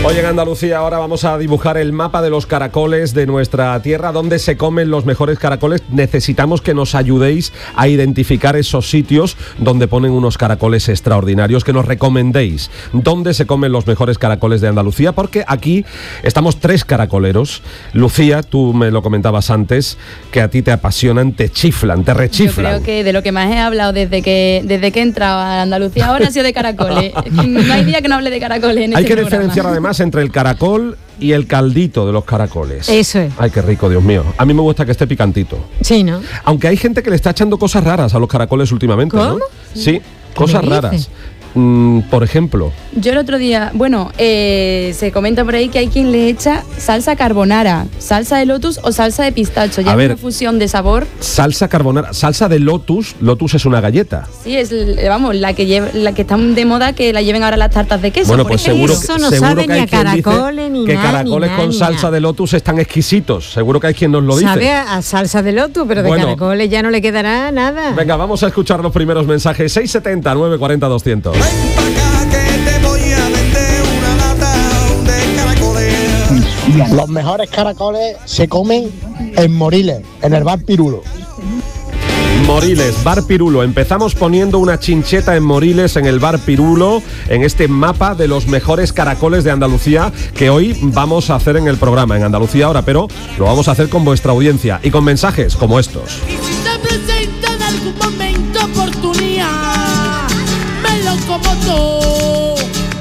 Hoy en Andalucía ahora vamos a dibujar el mapa de los caracoles de nuestra tierra, donde se comen los mejores caracoles. Necesitamos que nos ayudéis a identificar esos sitios donde ponen unos caracoles extraordinarios, que nos recomendéis dónde se comen los mejores caracoles de Andalucía, porque aquí estamos 3 caracoleros. Lucía, tú me lo comentabas antes, que a ti te apasionan, te chiflan, te rechiflan. Yo creo que de lo que más he hablado desde que he entrado a Andalucía ahora ha sido de caracoles. No hay día que no hable de caracoles en Hay este que programa. diferenciar además entre el caracol y el caldito de los caracoles. Eso es. Ay, qué rico, Dios mío. A mí me gusta que esté picantito. Sí, ¿no? Aunque hay gente que le está echando cosas raras a los caracoles últimamente, ¿no? ¿Cómo? Sí, cosas me raras. dices? Por ejemplo, Yo el otro día, se comenta por ahí que hay quien le echa salsa carbonara, salsa de lotus o salsa de pistacho. Ya A es ver. una fusión de sabor. salsa carbonara, salsa de lotus. Lotus es una galleta. Sí, es la que está de moda, que la lleven ahora las tartas de queso. Bueno, por pues ejemplo. seguro, Eso no seguro sabe que ni hay a quien dice caracoles, ni que nada, caracoles ni con nada, salsa de lotus están exquisitos. Seguro que hay quien nos lo dice. Sabe a salsa de lotus, pero de Bueno. caracoles ya no le quedará nada. Venga, vamos a escuchar los primeros mensajes. 670 940 200. Los mejores caracoles se comen en Moriles, en el bar Pirulo. Moriles, Bar Pirulo. Empezamos poniendo una chincheta en Moriles, en el Bar Pirulo, en este mapa de los mejores caracoles de Andalucía que hoy vamos a hacer en el programa en Andalucía ahora, pero lo vamos a hacer con vuestra audiencia y con mensajes como estos. Y si te presenta en algún momento oportunidad, me lo como todo.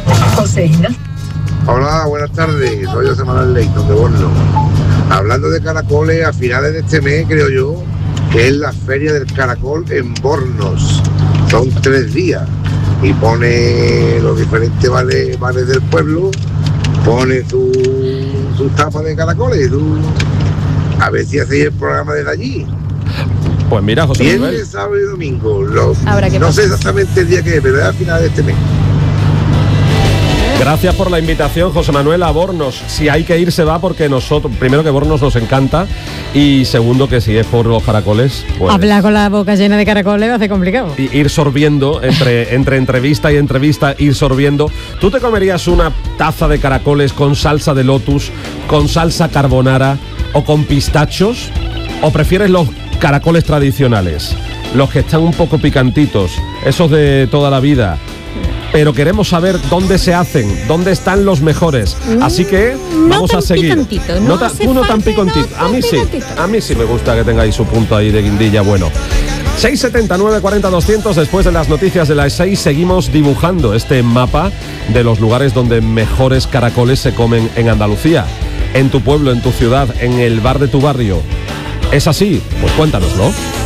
Hola, buenas tardes. Soy José Manuel Leighton de Borno. Hablando de caracoles, a finales de este mes, creo yo, que es la Feria del Caracol en Bornos. Son 3 días y pone los diferentes bares del pueblo, pone sus tapas de caracoles. A ver si hacéis el programa desde allí. Pues mira, José Manuel. Viernes, sábado y domingo. Habrá que No pasar. sé exactamente el día que es, pero es a finales de este mes. Gracias por la invitación, José Manuel, a Bornos. Si hay que ir, se va, porque nosotros, primero que Bornos nos encanta, y segundo que si es por los caracoles, pues Hablar con la boca llena de caracoles va a ser complicado. ir sorbiendo, entre entrevista y entrevista, ir sorbiendo. ¿Tú te comerías una taza de caracoles con salsa de lotus, con salsa carbonara o con pistachos? ¿O prefieres los caracoles tradicionales, los que están un poco picantitos, esos de toda la vida? Pero queremos saber dónde se hacen, dónde están los mejores. Así que No vamos tan a seguir. picantito, no hace Tú no tan falta, picantito. no A mí tan sí. picantito. A mí sí me gusta que tengáis su punto ahí de guindilla bueno. 679 40 200. Después de las noticias de las 6 seguimos dibujando este mapa de los lugares donde mejores caracoles se comen en Andalucía. En tu pueblo, en tu ciudad, en el bar de tu barrio. ¿Es así? Pues cuéntanoslo.